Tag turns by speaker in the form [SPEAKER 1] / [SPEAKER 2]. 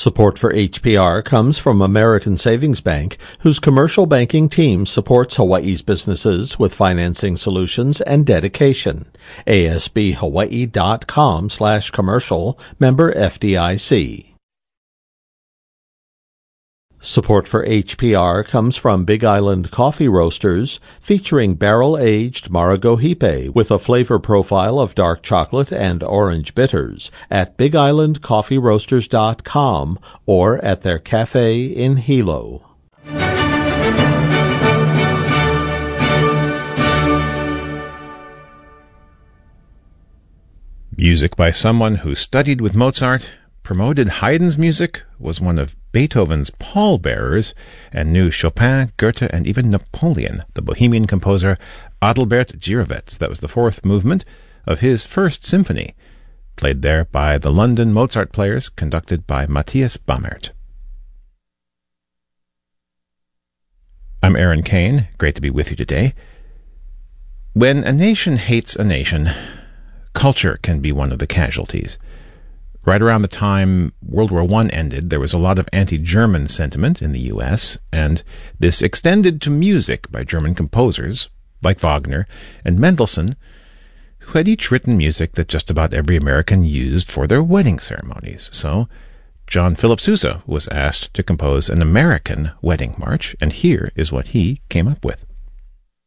[SPEAKER 1] Support for HPR comes from American Savings Bank, whose commercial banking team supports Hawaii's businesses with financing solutions and dedication. ASBHawaii.com/commercial, member FDIC. Support for HPR comes from Big Island Coffee Roasters, featuring barrel-aged Maragohipe with a flavor profile of dark chocolate and orange bitters at BigIslandCoffeeRoasters.com or at their cafe in Hilo.
[SPEAKER 2] Music by someone who studied with Mozart, promoted Haydn's music, was one of Beethoven's pallbearers, and knew Chopin, Goethe, and even Napoleon, the Bohemian composer Adalbert Gyrowetz. That was the fourth movement of his first symphony, played there by the London Mozart Players, conducted by Matthias Bammert. I'm Aaron Kane. Great to be with you today. When a nation hates a nation, culture can be one of the casualties. Right around the time World War I ended, there was a lot of anti-German sentiment in the U.S., and this extended to music by German composers like Wagner and Mendelssohn, who had each written music that just about every American used for their wedding ceremonies. So John Philip Sousa was asked to compose an American wedding march, and here is what he came up with.